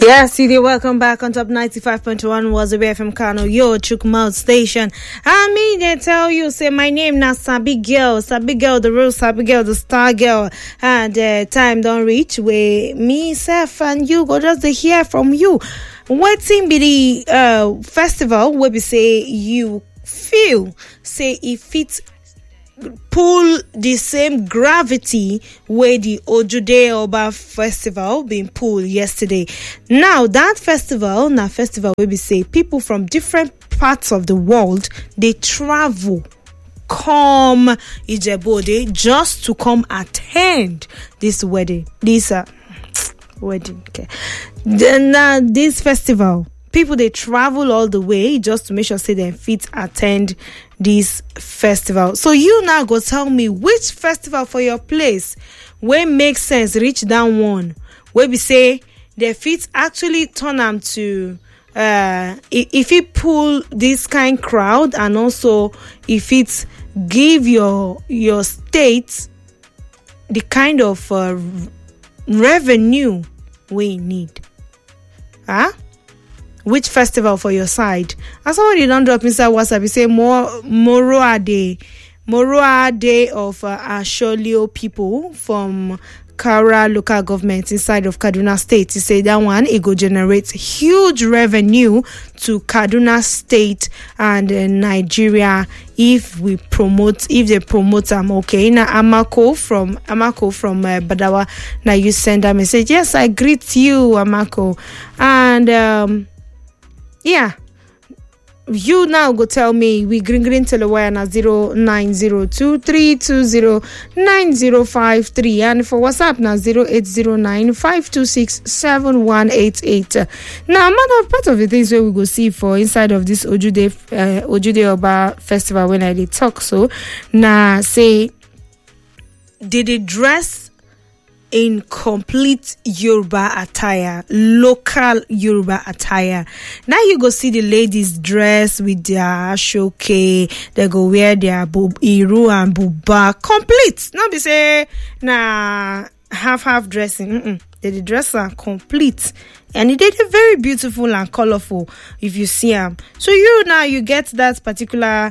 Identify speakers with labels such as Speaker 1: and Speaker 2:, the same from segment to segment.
Speaker 1: Yes, CD, welcome back on Top 95.1 was a BFM Kano, your Chukmouth station. And me, they tell you, say, my name now Sabi Girl, the real Sabi Girl, the star girl. And time don't reach where me, Seth, and you go just to hear from you. Waiting be the festival where we say you feel, say if it's pull the same gravity where the Ojude Oba festival been pulled yesterday. Now that festival where we say people from different parts of the world, they travel come Ijebu-Ode just to come attend this wedding. Okay. Then this festival, people they travel all the way just to make sure say they fit attend this festival. So you now go tell me which festival for your place where makes sense reach down one where we say they fit actually turn them to if it pull this kind crowd, and also if it give your state the kind of revenue we need. Which festival for your side? As somebody don't drop inside WhatsApp, you say Moroa Day of Asholio people from Kara local government inside of Kaduna State. You say that one, it go generate huge revenue to Kaduna State and Nigeria if they promote them. Okay, now Amako from Badawa, now you send a message. Yes, I greet you, Amako. And yeah, you now go tell me we green tell wire na 0902320953, and for WhatsApp na 0809526788. Now, part of the things where we go see for inside of this Ojude Oba festival when I did talk, so now say did they dress in complete Yoruba attire, local Yoruba attire. Now you go see the ladies dress with their ashoke, they go wear their iru and buba, complete. Not be say, half dressing. They dress are complete. And it is very beautiful and colorful if you see them. So you get that particular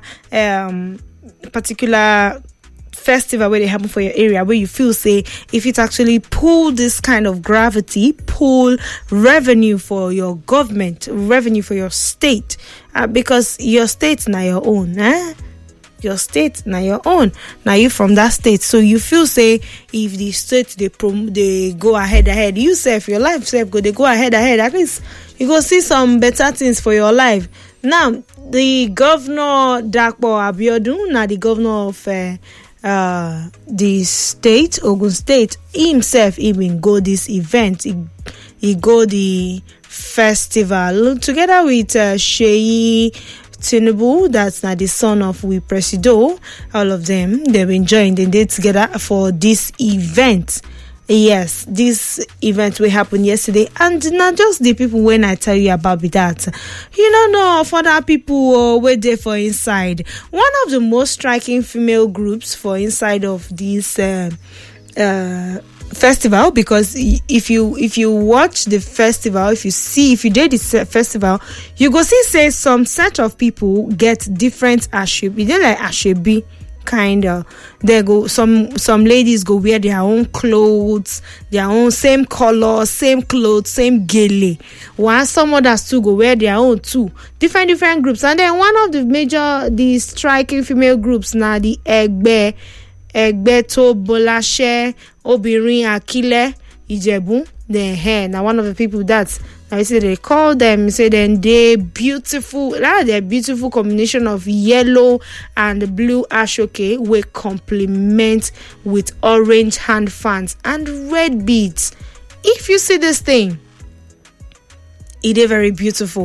Speaker 1: festival where they happen for your area, where you feel say if it actually pull this kind of gravity, pull revenue for your government, revenue for your state, because your state's not your own, your state not your own. Now you from that state, so you feel say if the state they go ahead, you self your life self they go ahead. At least you go see some better things for your life. Now the governor Dapo Abiodun, now the governor of the state, Ogun State, himself even go this event. He go the festival together with Sheyi Tinubu, that's not the son of we Presido. All of them, they've been joined and they together for this event. Yes, this event will happen yesterday, and not just the people when I tell you about that. You don't know of other people were there for inside. One of the most striking female groups for inside of this festival, because if you watch the festival, if you did this festival, you go see say some set of people get different ashebi. They like ashebi. Kind of, they go some ladies go wear their own clothes, their own same color, same clothes, same gele, while some others too go wear their own too, different groups. And then one of the striking female groups now, the Egbe to Bolashe Obirin Akile Ijebu, the hair. Now one of the people that's I say they call them, say then they're beautiful combination of yellow and blue ashoke with complement with orange hand fans and red beads. If you see this thing, it is very beautiful.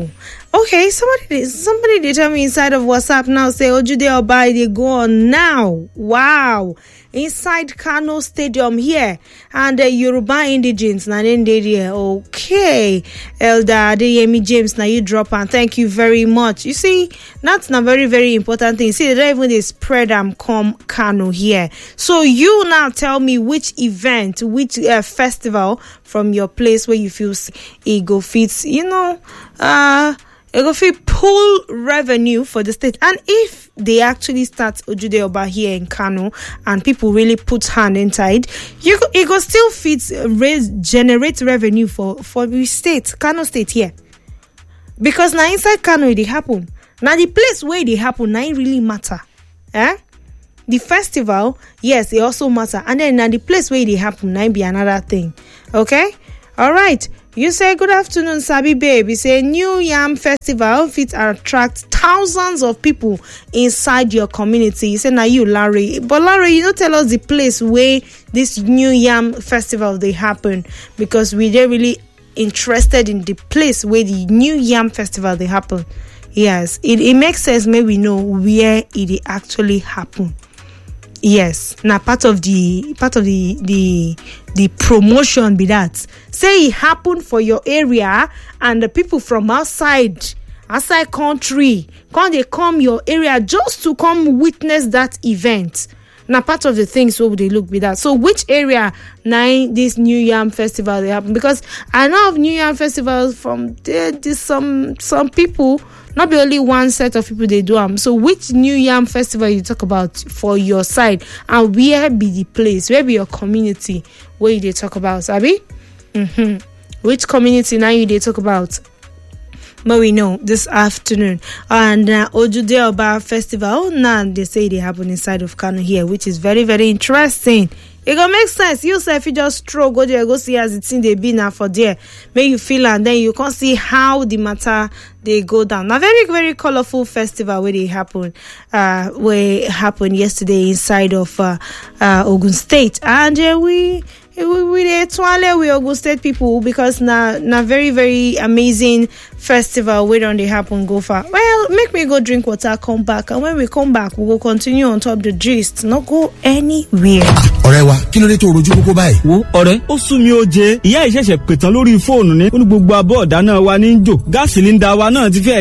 Speaker 1: Okay, somebody they tell me inside of WhatsApp now, say Ojude Oba, they go on now. Wow. Inside Kano Stadium here, and Yoruba Indigens na then they there. Okay, Elder Adeyemi James, now you drop, and thank you very much. You see, that's a very, very important thing. See, they don't even they spread come Kano here. So you now tell me which event, which festival from your place where you feel it go fits, it go fit pull revenue for the state. And if they actually start Ojude Oba here in Kano and people really put hand inside, it go still fit generate revenue for the state, Kano State here. Because now inside Kano it happen. Now the place where it happen, now it really matter. The festival, yes, it also matter. And then now the place where it happen, now it be another thing. Okay? All right. You say, good afternoon, Sabi Babe. You say, New Yam Festival fit attract thousands of people inside your community. You say, now you, Larry. But Larry, you don't tell us the place where this New Yam Festival they happen, because we're really interested in the place where the New Yam Festival they happen. Yes, it makes sense. Maybe we know where it actually happen. Yes, now part of the promotion be that. Say it happened for your area, and the people from outside country they come your area just to come witness that event. Now part of the things what would they look be that. So which area now this New Yam Festival they happen? Because I know of New Yam Festivals from there. Some people. Not be only one set of people they do them. So which New Yam Festival you talk about for your side, and where be the place, where be your community where they talk about, Sabi? Which community now you they talk about? But we know this afternoon. And Ojude Oba Festival, now they say they happen inside of Kano here, which is very, very interesting. It gonna make sense. You say if you just stroll, go there, go see as it's in they be now for there. Make you feel, and then you can see how the matter they go down. A very, very colorful festival where they happen, where happened yesterday inside of Ogun State. And we twale with Ogun State people, because na very, very amazing festival where don't they happen go far. Well, make me go drink water, come back, and when we come back we will continue on top the gist. Not go anywhere.
Speaker 2: Ọ̀rẹ́ wa, kí ló dé tó rojú kókó báyìí?
Speaker 3: Wo ọ̀rẹ́, ó sú mi ó jẹ. Ìyá ìṣẹ̀ṣẹ̀ pè tán lórí fóònù ni. Ó ní gbogbo abọ́ ọ̀dá náà wa ní jò. Gas cylinder wa náà ti fẹ́